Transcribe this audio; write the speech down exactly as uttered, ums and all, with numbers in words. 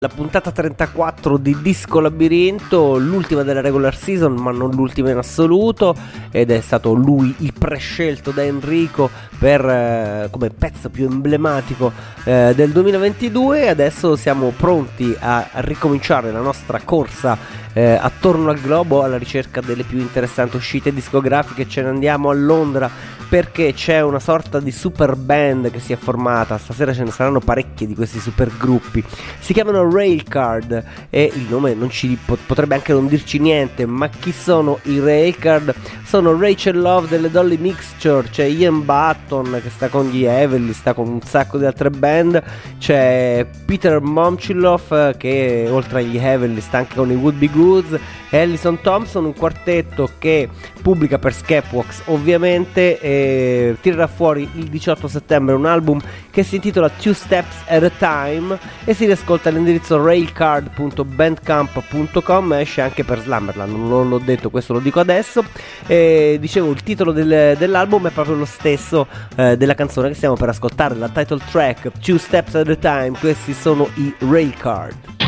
La puntata trentaquattro di Disco Labirinto, l'ultima della regular season ma non l'ultima in assoluto, ed è stato lui il prescelto da Enrico per, eh, come pezzo più emblematico eh, del duemilaventidue. Adesso siamo pronti a, a ricominciare la nostra corsa eh, attorno al globo alla ricerca delle più interessanti uscite discografiche. Ce ne andiamo a Londra perché c'è una sorta di super band che si è formata. Stasera ce ne saranno parecchi di questi super gruppi. Si chiamano Railcard e il nome non ci potrebbe anche non dirci niente, ma chi sono i Railcard? Sono Rachel Love delle Dolly Mixture, c'è Ian Button che sta con gli Heavenly, sta con un sacco di altre band, c'è Peter Momchilov che oltre agli Heavenly sta anche con i Would Be Goods, e Allison Thompson, un quartetto che pubblica per Skepwax ovviamente, e tirerà fuori il diciotto settembre un album che si intitola Two Steps at a Time e si riascolta all'indirizzo railcard punto bandcamp punto com. Esce anche per Slumberland, non l'ho detto, questo lo dico adesso. E dicevo, il titolo del, dell'album è proprio lo stesso eh, della canzone che stiamo per ascoltare, la title track Two Steps at a Time. Questi sono i Railcard.